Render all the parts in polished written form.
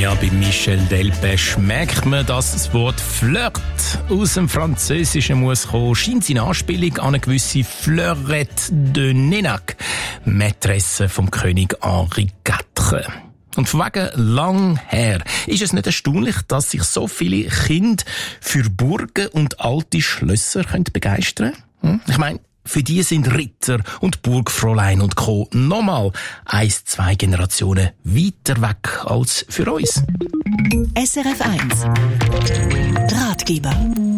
Ja, bei Michel Delpech merkt man, dass das Wort Flirt aus dem Französischen muss kommen. Scheint seine Anspielung an eine gewisse Fleurette de Nénac, Mätresse vom König Henri IV. Und von wegen lang her ist es nicht erstaunlich, dass sich so viele Kinder für Burgen und alte Schlösser begeistern können? Ich meine, für die sind Ritter und Burgfräulein und Co. nochmal 1-2 Generationen weiter weg als für uns. SRF 1 Ratgeber.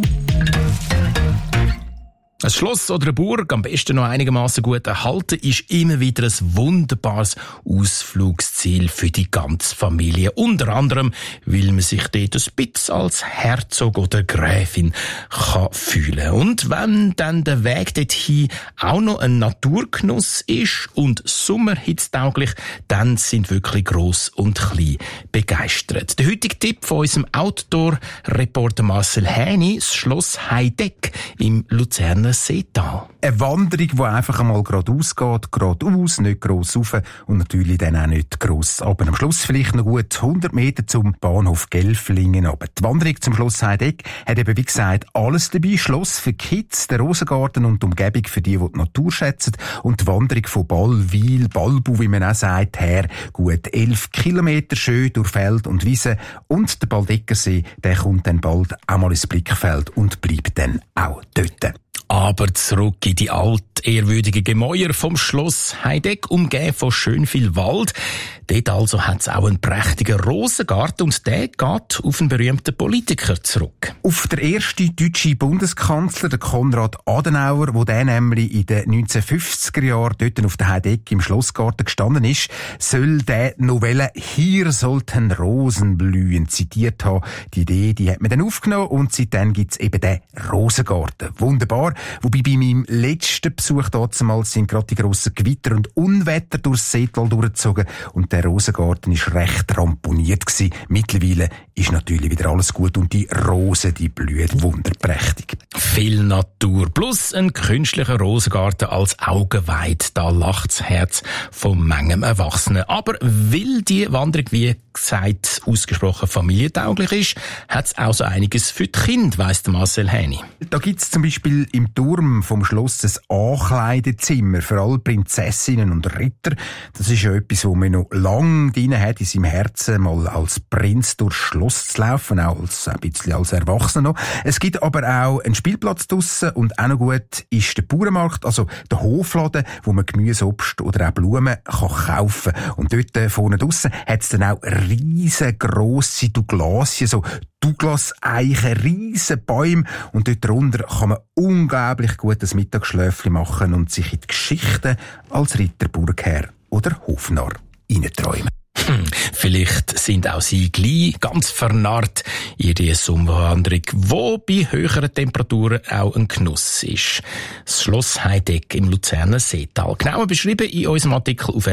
Ein Schloss oder eine Burg, am besten noch einigermaßen gut erhalten, ist immer wieder ein wunderbares Ausflugsziel für die ganze Familie. Unter anderem, weil man sich dort ein bisschen als Herzog oder Gräfin kann fühlen. Und wenn dann der Weg dorthin auch noch ein Naturgenuss ist und sommerhitztauglich, dann sind wirklich gross und klein begeistert. Der heutige Tipp von unserem Outdoor-Reporter Marcel Häni, das Schloss Heideck im Luzerner Seetal. Eine Wanderung, die einfach einmal geradeaus geht, geradeaus, nicht gross rauf und natürlich dann auch nicht gross runter. Am Schluss vielleicht noch gut 100 Meter zum Bahnhof Gelflingen runter. Die Wanderung zum Schloss Heideck hat eben, wie gesagt, alles dabei. Schloss für Kids, der Rosengarten und die Umgebung für die die Natur schätzen und die Wanderung von Ballwil, Balbu, wie man auch sagt, her gut 11 Kilometer schön durch Feld und Wiese und der Baldeckersee, der kommt dann bald auch mal ins Blickfeld und bleibt dann auch dort. Aber zurück in die altehrwürdigen Gemäuer vom Schloss Heideck, umgeben von schön viel Wald. Dort also hat es auch einen prächtigen Rosengarten und der geht auf einen berühmten Politiker zurück. Auf der erste deutsche Bundeskanzler, der Konrad Adenauer, wo der nämlich in den 1950er Jahren dort auf der Heideck im Schlossgarten gestanden ist, soll der Novelle «Hier sollten Rosen blühen» zitiert haben. Die Idee, die hat man dann aufgenommen und seitdem gibt's eben den Rosengarten. Wunderbar. Wobei bei meinem letzten Besuch damals sind gerade die grossen Gewitter und Unwetter durchs Seetal durchgezogen und der Rosengarten ist recht ramponiert gewesen. Mittlerweile ist natürlich wieder alles gut und die Rose, die blüht wunderprächtig. Viel Natur plus ein künstlicher Rosengarten als Augenweide. Da lacht das Herz von manchem Erwachsenen. Aber weil die Wanderung, wie gesagt, ausgesprochen familientauglich ist, hat es auch so einiges für die Kinder, weiss der Marcel Häni. Da gibt's zum Beispiel im Turm vom Schloss ein Ankleidezimmer für alle Prinzessinnen und Ritter. Das ist ja etwas, wo man noch lange drin hat, in seinem Herzen mal als Prinz durchs Schloss zu laufen, auch ein bisschen als Erwachsener noch. Es gibt aber auch einen Spielplatz draussen und auch noch gut ist der Bauernmarkt, also der Hofladen, wo man Gemüse, Obst oder auch Blumen kann kaufen. Und dort vorne draussen hat's dann auch riesengrosse Douglasien, so Douglas-Eichen, riesen Bäume und dort drunter kann man unglaublich gut das Mittagsschläfchen machen und sich in die Geschichten als Ritter, Burgherr oder Hofnarr hineinträumen. Vielleicht sind auch Sie gleich ganz vernarrt in die Sommerwanderung, wo bei höheren Temperaturen auch ein Genuss ist. Das Schloss Heideck im Luzerner Seetal. Genauer beschrieben in unserem Artikel auf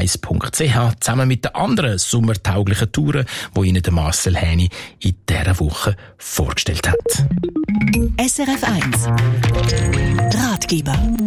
srf1.ch, zusammen mit den anderen sommertauglichen Touren, die Ihnen der Marcel Häni in dieser Woche vorgestellt hat. SRF 1 Ratgeber.